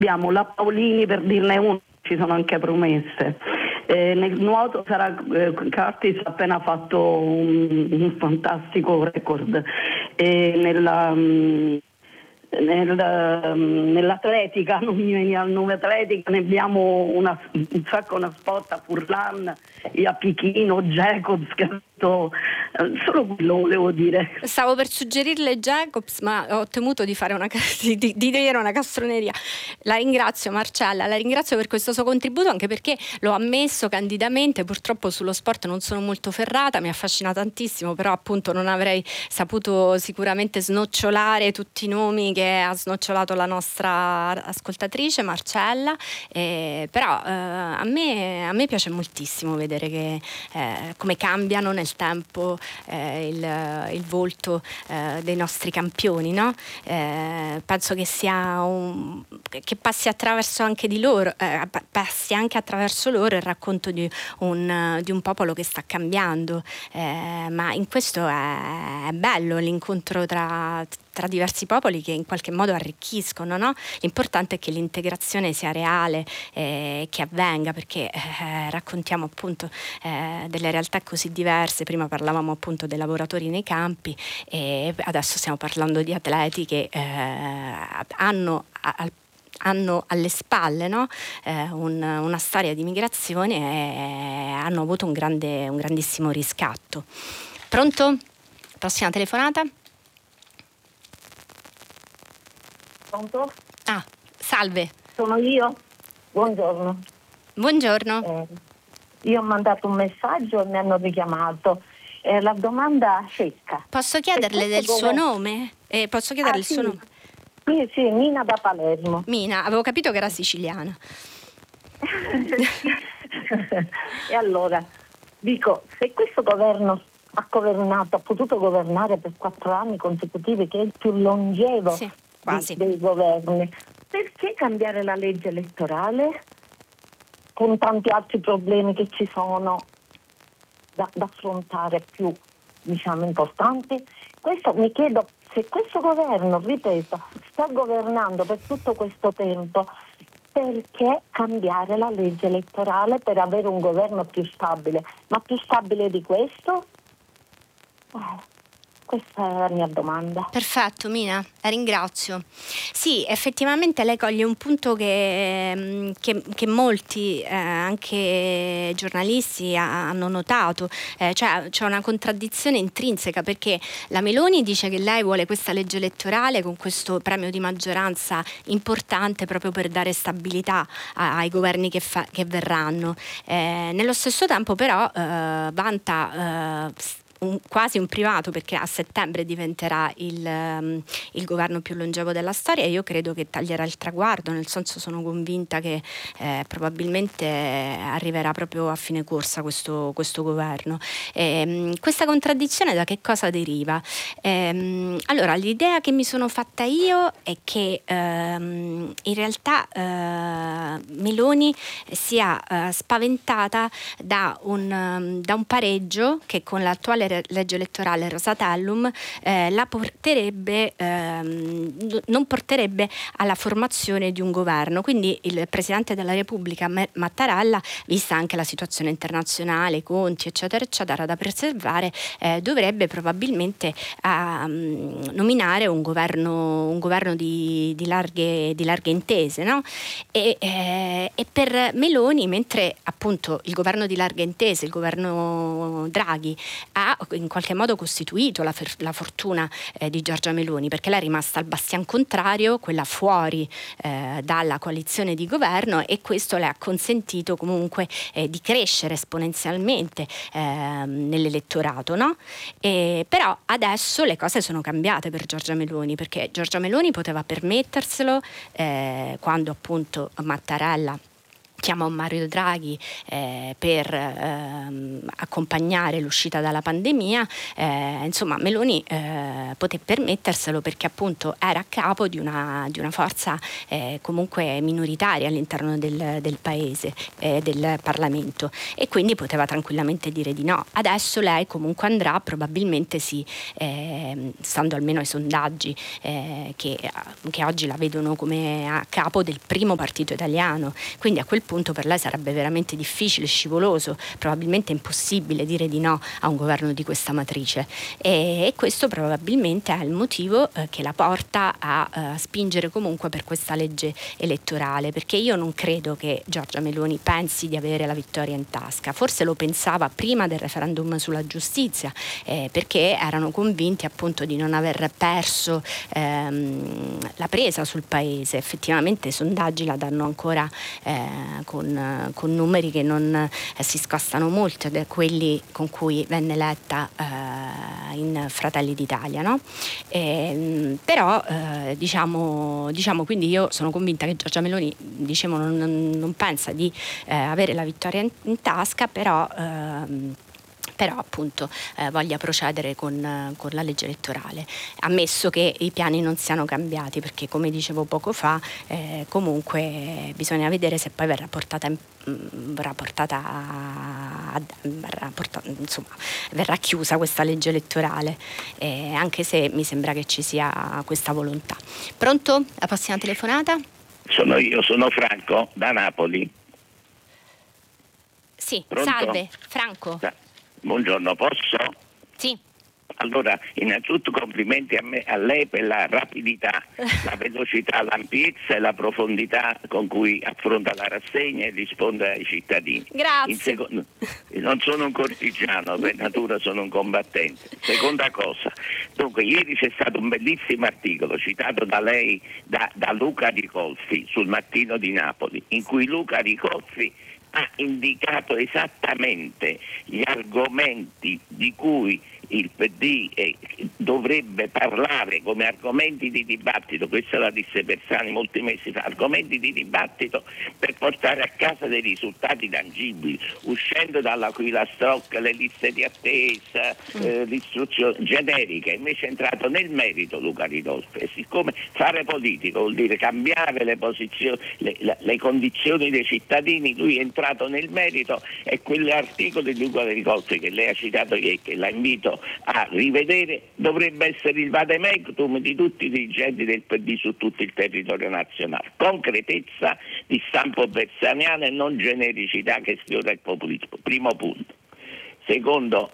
abbiamo la Paolini, per dirne uno, ci sono anche promesse. Nel nuoto Sara Curtis ha appena fatto un fantastico record. Nell'atletica, non mi veniva il nome atletica, ne abbiamo un sacco, una spot a Furlan e a Pichino, Jacobs, che ha detto, solo quello volevo dire. Stavo per suggerirle Jacobs, ma ho temuto di fare di dire una castroneria. La ringrazio Marcella, la ringrazio per questo suo contributo, anche perché l'ho ammesso candidamente, purtroppo sullo sport non sono molto ferrata, mi affascina tantissimo, però appunto non avrei saputo sicuramente snocciolare tutti i nomi che ha snocciolato la nostra ascoltatrice Marcella, però a me piace moltissimo vedere che come cambiano nel tempo il volto dei nostri campioni, no? Penso che sia che passi attraverso anche di loro, passi anche attraverso loro il racconto di un popolo che sta cambiando, ma in questo è bello l'incontro tra diversi popoli che in qualche modo arricchiscono, no? L'importante è che l'integrazione sia reale, che avvenga, perché raccontiamo appunto delle realtà così diverse. Prima parlavamo appunto dei lavoratori nei campi e adesso stiamo parlando di atleti che hanno alle spalle, no? Una storia di migrazione e hanno avuto un grandissimo riscatto. Pronto? Prossima telefonata? Pronto? Ah, salve. Sono io. Buongiorno. Buongiorno. Io ho mandato un messaggio e mi hanno richiamato. La domanda secca. Posso chiederle del suo nome? Posso chiederle il suo nome? Sì, Mina da Palermo. Mina, avevo capito che era siciliana. E allora, dico, se questo governo ha potuto governare per 4 anni consecutivi, che è il più longevo dei governi, perché cambiare la legge elettorale con tanti altri problemi che ci sono da affrontare più, importanti? Questo mi chiedo, se questo governo, ripeto, sta governando per tutto questo tempo, perché cambiare la legge elettorale per avere un governo più stabile? Ma più stabile di questo? Questa è la mia domanda. Perfetto, Mina, la ringrazio. Sì, effettivamente lei coglie un punto che molti, anche giornalisti, hanno notato. Cioè c'è una contraddizione intrinseca, perché la Meloni dice che lei vuole questa legge elettorale con questo premio di maggioranza importante proprio per dare stabilità ai governi che verranno. Nello stesso tempo però vanta quasi un primato, perché a settembre diventerà il governo più longevo della storia, e io credo che taglierà il traguardo, nel senso, sono convinta che probabilmente arriverà proprio a fine corsa questo governo. Questa contraddizione da che cosa deriva? Allora, l'idea che mi sono fatta io è che in realtà Meloni sia spaventata da un pareggio che con l'attuale legge elettorale Rosatellum non porterebbe alla formazione di un governo. Quindi il Presidente della Repubblica Mattarella, vista anche la situazione internazionale, i conti eccetera eccetera da preservare, dovrebbe probabilmente nominare un governo di larghe intese, no? E per Meloni, mentre appunto il governo di larghe intese, il governo Draghi, ha in qualche modo costituito la fortuna di Giorgia Meloni, perché lei è rimasta al bastian contrario, quella fuori dalla coalizione di governo, e questo le ha consentito comunque di crescere esponenzialmente nell'elettorato, no? Però adesso le cose sono cambiate per Giorgia Meloni, perché Giorgia Meloni poteva permetterselo quando appunto Mattarella chiamò Mario Draghi per accompagnare l'uscita dalla pandemia, insomma Meloni poté permetterselo perché appunto era a capo di una forza comunque minoritaria all'interno del paese, del Parlamento, e quindi poteva tranquillamente dire di no. Adesso lei comunque andrà, probabilmente sì, stando almeno ai sondaggi che oggi la vedono come a capo del primo partito italiano, quindi a quel punto per lei sarebbe veramente difficile, scivoloso, probabilmente impossibile dire di no a un governo di questa matrice, e questo probabilmente è il motivo che la porta a spingere comunque per questa legge elettorale, perché io non credo che Giorgia Meloni pensi di avere la vittoria in tasca. Forse lo pensava prima del referendum sulla giustizia, perché erano convinti appunto di non aver perso la presa sul paese. Effettivamente i sondaggi la danno ancora con numeri che non si scostano molto da quelli con cui venne eletta in Fratelli d'Italia, no? Però diciamo quindi io sono convinta che Giorgia Meloni, dicevo, non pensa di avere la vittoria in tasca, però appunto voglia procedere con la legge elettorale, ammesso che i piani non siano cambiati, perché come dicevo poco fa comunque bisogna vedere se poi verrà chiusa questa legge elettorale, anche se mi sembra che ci sia questa volontà. Pronto? La prossima telefonata? Sono Franco da Napoli. Sì. Pronto? Salve Franco. Buongiorno, posso? Sì. Allora, innanzitutto complimenti a lei per la rapidità, la velocità, l'ampiezza e la profondità con cui affronta la rassegna e risponde ai cittadini. Grazie. Non sono un cortigiano, per natura sono un combattente. Seconda cosa, dunque ieri c'è stato un bellissimo articolo citato da lei, da Luca Ricolfi sul Mattino di Napoli, in cui Luca Ricolfi ha indicato esattamente gli argomenti di cui il PD dovrebbe parlare come argomenti di dibattito. Questa la disse Bersani molti mesi fa, argomenti di dibattito per portare a casa dei risultati tangibili, uscendo dall'Aquila Stock, le liste di attesa, l'istruzione generica. Invece è entrato nel merito Luca Ridolfi, e siccome fare politica vuol dire cambiare le posizioni, le condizioni dei cittadini, lui è entrato nel merito, e quell'articolo di Luca Ridolfi che lei ha citato ieri, che la invito a rivedere, dovrebbe essere il vademecum di tutti i dirigenti del PD su tutto il territorio nazionale. Concretezza di stampo bersaniano e non genericità che sfiora il populismo. Primo punto. Secondo,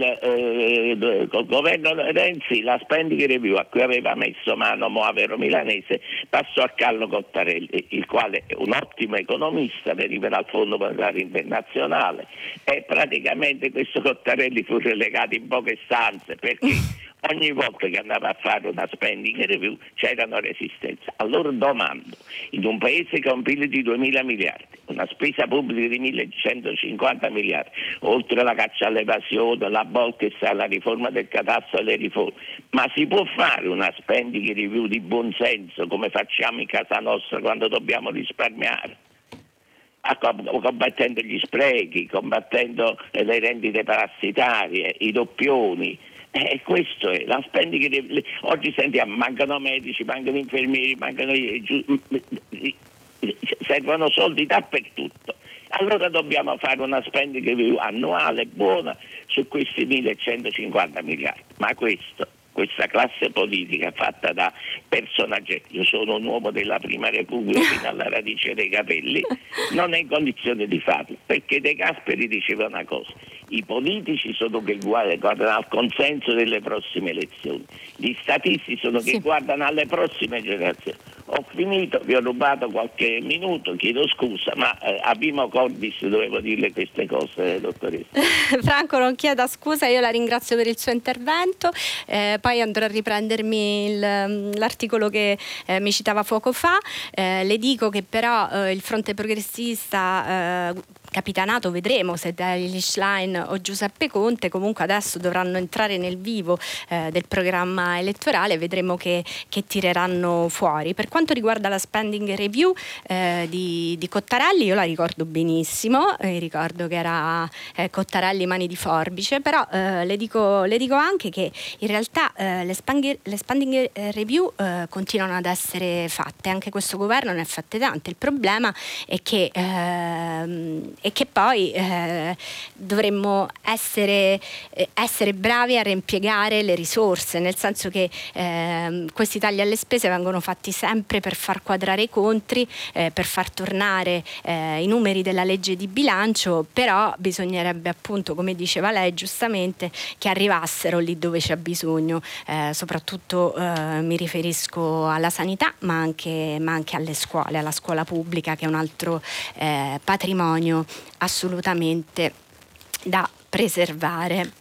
col governo Renzi la spending review a cui aveva messo mano Moavero Milanese passò a Carlo Cottarelli, il quale è un ottimo economista, deriva dal Fondo Monetario Internazionale, e praticamente questo Cottarelli fu relegato in poche stanze perché ogni volta che andava a fare una spending review c'erano resistenze. Allora domando, in un paese con un PIL di 2.000 miliardi, una spesa pubblica di 1.150 miliardi, oltre alla caccia all'evasione, la Bolkestein, la riforma del catasto e le riforme, ma si può fare una spending review di buon senso come facciamo in casa nostra quando dobbiamo risparmiare? Combattendo gli sprechi, combattendo le rendite parassitarie, i doppioni. Questo è la spending. Oggi sentiamo, mancano medici, mancano infermieri, servono soldi dappertutto. Allora dobbiamo fare una spending review annuale buona su questi 1.150 miliardi. Ma questa classe politica fatta da personaggi, io sono un uomo della Prima Repubblica fino alla radice dei capelli, non è in condizione di farlo, perché De Gasperi diceva una cosa: i politici sono che guardano al consenso delle prossime elezioni, gli statisti sono che guardano alle prossime generazioni. Ho finito, vi ho rubato qualche minuto, chiedo scusa, ma a Vimo Cordis dovevo dirle queste cose, dottoressa. Franco, non chieda scusa, io la ringrazio per il suo intervento, poi andrò a riprendermi l'articolo che mi citava poco fa. Le dico che però il Fronte Progressista capitanato, vedremo se Daily Schlein o Giuseppe Conte, comunque adesso dovranno entrare nel vivo del programma elettorale, vedremo che tireranno fuori. Per quanto riguarda la spending review di Cottarelli, io la ricordo benissimo, ricordo che era Cottarelli mani di forbice, però le dico anche che in realtà le spending review continuano ad essere fatte, anche questo governo ne ha fatte tante. Il problema è che poi dovremmo essere bravi a reimpiegare le risorse, nel senso che questi tagli alle spese vengono fatti sempre per far quadrare i conti, per far tornare i numeri della legge di bilancio, però bisognerebbe, appunto, come diceva lei giustamente, che arrivassero lì dove c'è bisogno, soprattutto mi riferisco alla sanità, ma anche alle scuole, alla scuola pubblica, che è un altro patrimonio assolutamente da preservare.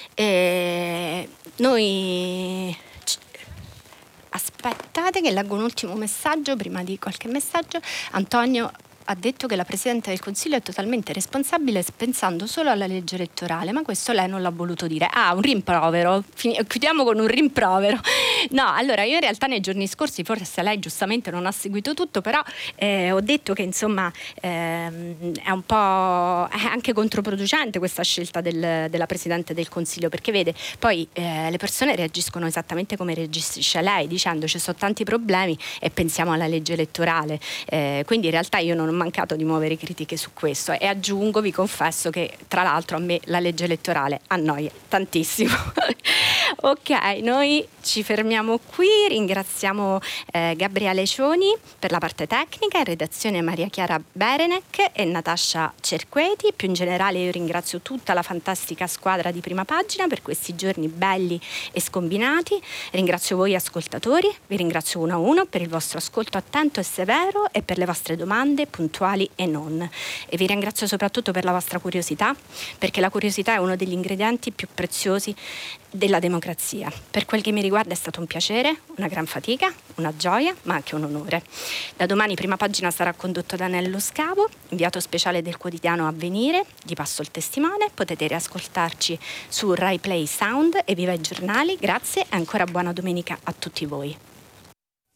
Noi aspettate che leggo un ultimo messaggio prima di qualche messaggio. Antonio ha detto che la Presidente del Consiglio è totalmente responsabile pensando solo alla legge elettorale, ma questo lei non l'ha voluto dire. Un rimprovero, chiudiamo con un rimprovero. No, allora io in realtà nei giorni scorsi, forse lei giustamente non ha seguito tutto, però ho detto che insomma è un po' è anche controproducente questa scelta della Presidente del Consiglio, perché vede, poi le persone reagiscono esattamente come reagisce lei, dicendo ci sono tanti problemi e pensiamo alla legge elettorale, quindi in realtà io non ho mancato di muovere critiche su questo, e aggiungo, vi confesso che tra l'altro a me la legge elettorale annoia tantissimo. Ok, noi ci fermiamo qui, ringraziamo Gabriele Cioni per la parte tecnica, in redazione Maria Chiara Berenec e Natascia Cerqueti. Più in generale io ringrazio tutta la fantastica squadra di Prima Pagina per questi giorni belli e scombinati, ringrazio voi ascoltatori, vi ringrazio uno a uno per il vostro ascolto attento e severo e per le vostre domande puntuali e non, e vi ringrazio soprattutto per la vostra curiosità, perché la curiosità è uno degli ingredienti più preziosi della democrazia. Per quel che mi riguarda è stato un piacere, una gran fatica, una gioia, ma anche un onore. Da domani Prima Pagina sarà condotto da Nello Scavo, inviato speciale del quotidiano Avvenire. Gli passo il testimone, potete riascoltarci su Rai Play Sound e viva i giornali. Grazie e ancora buona domenica a tutti voi.